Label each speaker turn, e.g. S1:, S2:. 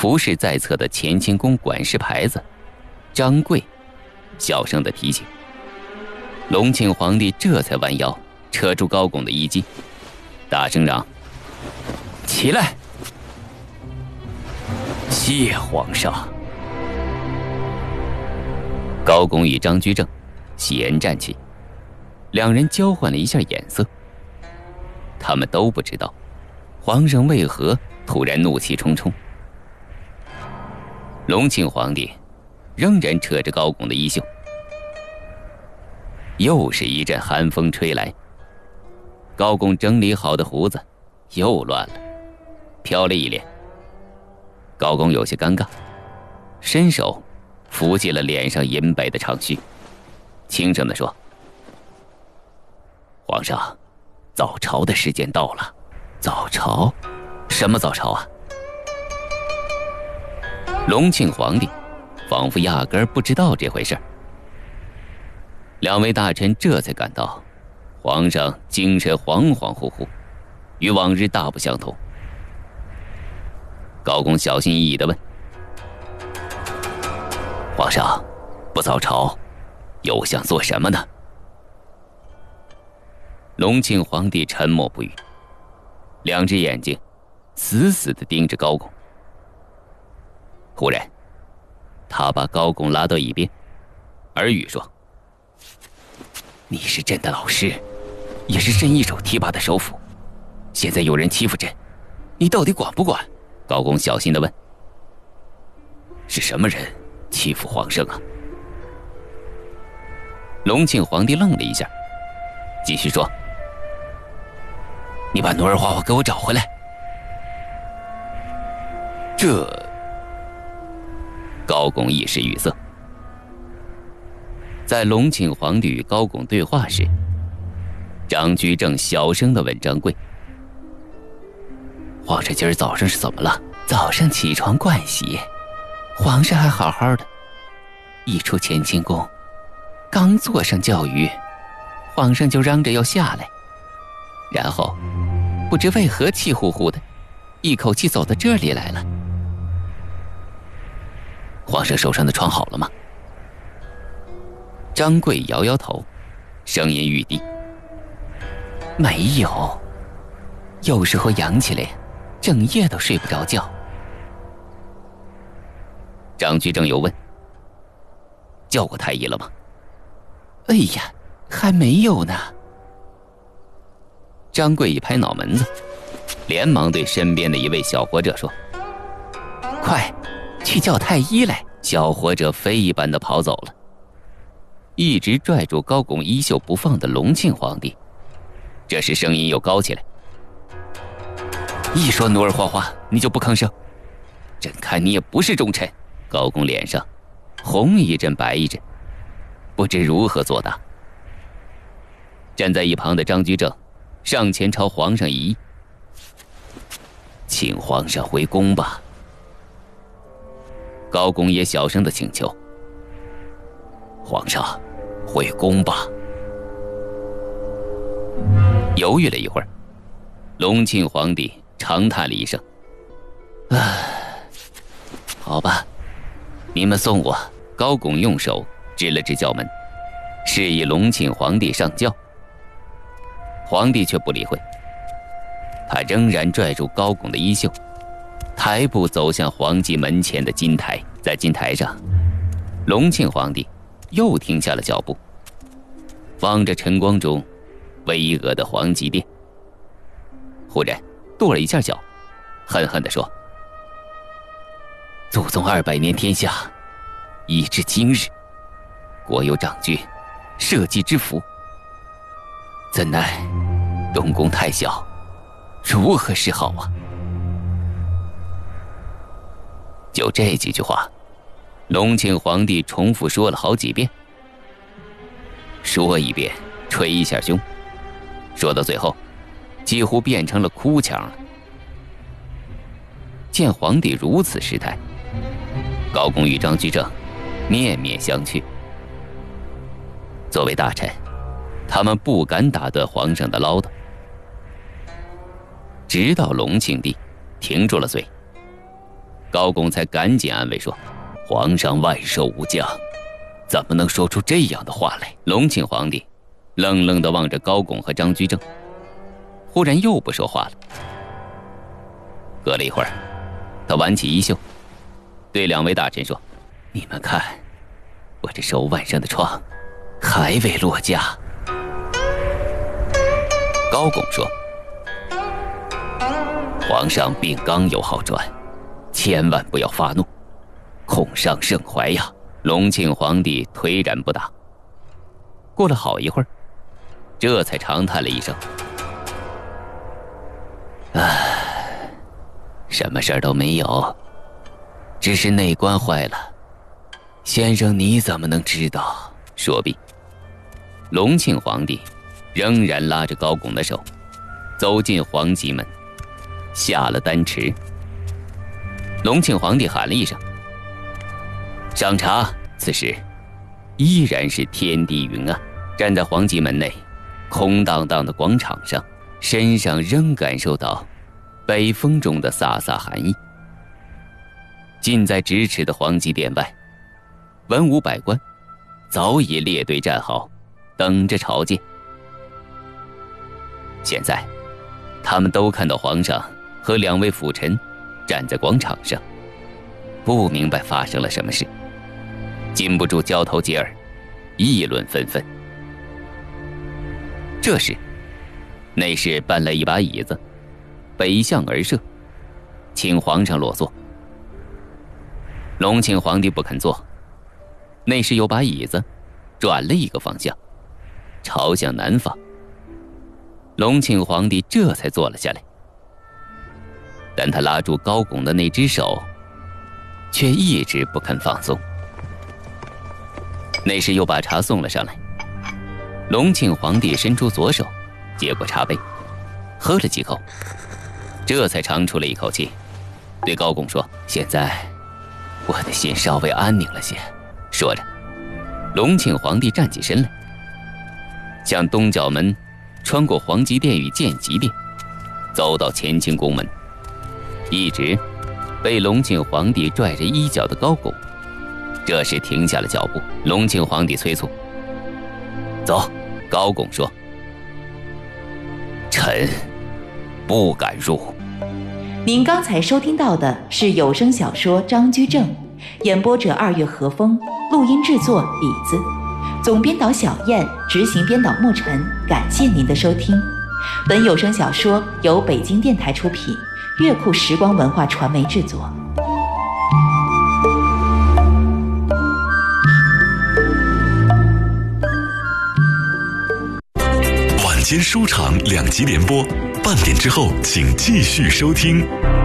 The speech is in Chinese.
S1: 服侍在侧的乾清宫管事牌子张贵小声地提醒。隆庆皇帝这才弯腰扯住高拱的衣襟，大声嚷：“起来！谢皇上！”高拱与张居正先站起，两人交换了一下眼色。他们都不知道皇上为何突然怒气冲冲。隆庆皇帝仍然扯着高拱的衣袖，又是一阵寒风吹来，高拱整理好的胡子又乱了，飘了一脸。高拱有些尴尬，伸手扶起了脸上银白的长须，轻声地说：“皇上，早朝的时间到了。”“早朝？什么早朝啊？”隆庆皇帝仿佛压根儿不知道这回事。两位大臣这才感到皇上精神恍恍惚惚，与往日大不相同。高拱小心翼翼地问：“皇上不早朝，又想做什么呢？”隆庆皇帝沉默不语，两只眼睛死死地盯着高拱。忽然，他把高拱拉到一边，耳语说：“你是朕的老师，也是朕一手提拔的首辅，现在有人欺负朕，你到底管不管？”高拱小心地问：“是什么人欺负皇上啊？”隆庆皇帝愣了一下，继续说：“你把努尔花花给我找回来。”这……高拱一时语塞。在隆庆皇帝与高拱对话时，张居正小声地问张贵：“皇上今儿早上是怎么了？”“早上起床盥洗，皇上还好好的，一出乾清宫，刚坐上轿舆，皇上就嚷着要下来，然后不知为何气呼呼的，一口气走到这里来了。”“皇上手上的疮好了吗？”张贵摇摇头，声音欲低：“没有，有时候痒起来，整夜都睡不着觉。”张居正又问：“叫过太医了吗？”“哎呀，还没有呢。”张贵一拍脑门子，连忙对身边的一位小活者说：“快，去叫太医来！”小活者飞一般的跑走了。一直拽住高拱衣袖不放的隆庆皇帝，这时声音又高起来：“一说努尔花花，你就不吭声，朕看你也不是忠臣。”高拱脸上红一阵白一阵，不知如何作答。站在一旁的张居正上前朝皇上一揖：“请皇上回宫吧。”高拱也小声的请求：“皇上，回宫吧。”犹豫了一会儿，隆庆皇帝长叹了一声：“唉，好吧，你们送我。”高拱用手指了指轿门，示意隆庆皇帝上轿。皇帝却不理会，他仍然拽住高拱的衣袖，抬步走向皇极门前的金台。在金台上，隆庆皇帝又停下了脚步，望着晨光中巍峨的皇极殿，忽然跺了一下脚，恨恨地说：“祖宗200年天下，已至今日，国有长君，社稷之福，怎奈东宫太小，如何是好啊？”就这几句话，隆庆皇帝重复说了好几遍，说一遍捶一下胸，说到最后几乎变成了哭腔了。见皇帝如此失态，高拱与张居正面面相觑。作为大臣，他们不敢打断皇上的唠叨，直到隆庆帝停住了嘴， 高拱才赶紧安慰说：“皇上万寿无疆，怎么能说出这样的话来？”隆庆皇帝愣愣地望着高拱和张居正，忽然又不说话了。隔了一会儿，他挽起衣袖，对2位大臣说：“你们看，我这手腕上的疮还未落架。”高拱说：“皇上病刚有好转，千万不要发怒，恐伤圣怀呀。”隆庆皇帝颓然不答。过了好一会儿，这才长叹了一声：“唉，什么事儿都没有，只是内关坏了。先生你怎么能知道？”说毕，隆庆皇帝仍然拉着高拱的手，走进皇极门，下了丹池。隆庆皇帝喊了一声：“上茶！”此时依然是天地云暗，站在皇极门内空荡荡的广场上，身上仍感受到北风中的飒飒寒意。近在咫尺的皇极殿外，文武百官早已列队站好，等着朝见。现在他们都看到皇上和2位辅臣站在广场上，不明白发生了什么事，禁不住交头接耳，议论纷纷。这时内侍搬来一把椅子，北向而设，请皇上落座。隆庆皇帝不肯坐，内侍又把椅子转了一个方向，朝向南方。隆庆皇帝这才坐了下来，但他拉住高拱的那只手却一直不肯放松。内侍又把茶送了上来，隆庆皇帝伸出左手接过茶杯，喝了几口，这才长出了一口气，对高拱说：“现在我的心稍微安宁了些。”说着，隆庆皇帝站起身来，向东角门穿过皇极殿与建极殿，走到乾清宫门，一直被隆庆皇帝拽着衣角的高拱这时停下了脚步。隆庆皇帝催促：“走！”高拱说：“臣不敢入。”
S2: 您刚才收听到的是有声小说《张居正》，演播者2月和风，录音制作李子，总编导小燕，执行编导沐晨。感谢您的收听。本有声小说由北京电台出品，乐库时光文化传媒制作。
S3: 晚间书场2集联播，半点之后请继续收听。